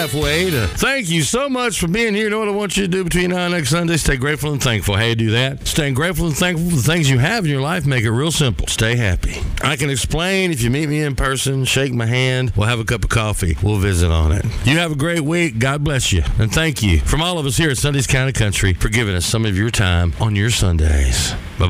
halfway to thank you so much for being here. You know what I want you to do between now and next Sunday? Stay grateful and thankful. How you do that? Staying grateful and thankful for the things you have in your life. Make it real simple. Stay happy. I can explain if you meet me in person, shake my hand, we'll have a cup of coffee. We'll visit on it. You have a great week. God bless you. And thank you from all of us here at Sunday's Kind of Country for giving us some of your time on your Sundays. Bye-bye.